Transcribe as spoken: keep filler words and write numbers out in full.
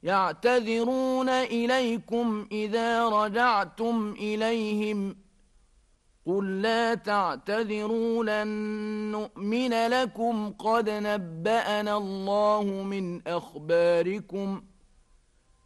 يعتذرون إليكم إذا رجعتم إليهم قل لا تعتذروا لن نؤمن لكم قد نبأنا الله من أخباركم